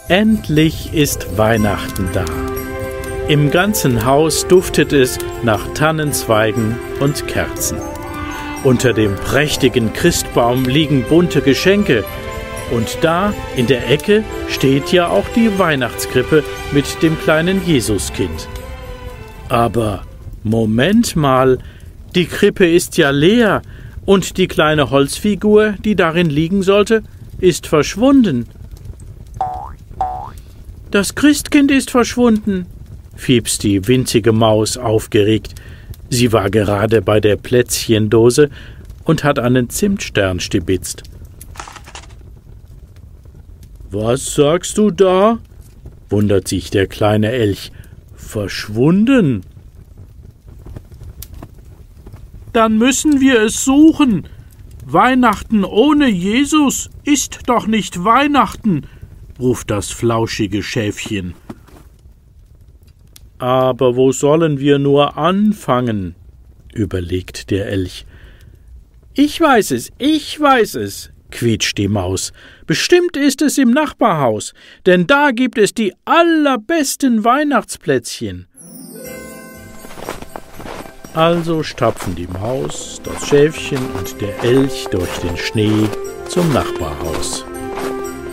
Endlich ist Weihnachten da. Im ganzen Haus duftet es nach Tannenzweigen und Kerzen. Unter dem prächtigen Christbaum liegen bunte Geschenke. Und da in der Ecke steht ja auch die Weihnachtskrippe mit dem kleinen Jesuskind. Aber Moment mal, die Krippe ist ja leer und die kleine Holzfigur, die darin liegen sollte, ist verschwunden. Das Christkind ist verschwunden, fiebst die winzige Maus aufgeregt. Sie war gerade bei der Plätzchendose und hat einen Zimtstern stibitzt. »Was sagst du da?« wundert sich der kleine Elch. »Verschwunden?« »Dann müssen wir es suchen. Weihnachten ohne Jesus ist doch nicht Weihnachten«, ruft das flauschige Schäfchen. »Aber wo sollen wir nur anfangen?« überlegt der Elch. »Ich weiß es«, quietscht die Maus. »Bestimmt ist es im Nachbarhaus, denn da gibt es die allerbesten Weihnachtsplätzchen.« Also stapfen die Maus, das Schäfchen und der Elch durch den Schnee zum Nachbarhaus.